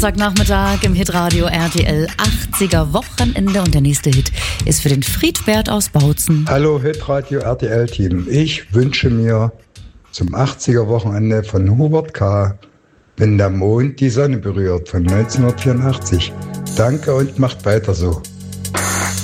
Nachmittag im Hitradio RTL 80er Wochenende und der nächste Hit ist für den Friedbert aus Bautzen. Hallo Hitradio RTL Team, ich wünsche mir zum 80er Wochenende von Hubert K. Wenn der Mond die Sonne berührt von 1984. Danke und macht weiter so.